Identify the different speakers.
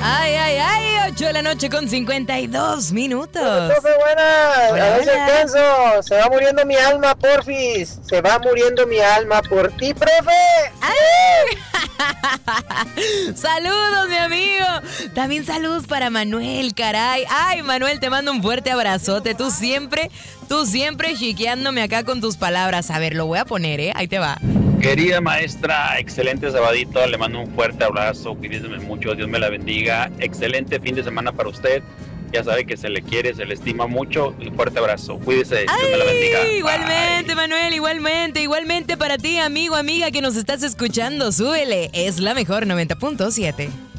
Speaker 1: Ay, ay, ay, 8 de la noche con 52 minutos.
Speaker 2: Profe, buenas.
Speaker 1: Hola,
Speaker 2: A ver si
Speaker 1: hola.
Speaker 2: alcanzo. Se va muriendo mi alma, porfis. Se va muriendo mi alma por ti, profe.
Speaker 1: ¡Ay! Saludos, mi amigo. También saludos para Manuel, caray. Ay, Manuel, te mando un fuerte abrazote. Tú siempre chiqueándome acá con tus palabras. A ver, lo voy a poner, ¿eh? Ahí te va.
Speaker 3: Querida maestra, excelente sabadito, le mando un fuerte abrazo, cuídese mucho, Dios me la bendiga, excelente fin de semana para usted, ya sabe que se le quiere, se le estima mucho, un fuerte abrazo, cuídese, Dios me la bendiga.
Speaker 1: Igualmente,
Speaker 3: Bye.
Speaker 1: Manuel, igualmente para ti, amigo, amiga que nos estás escuchando, súbele, es la mejor 90.7.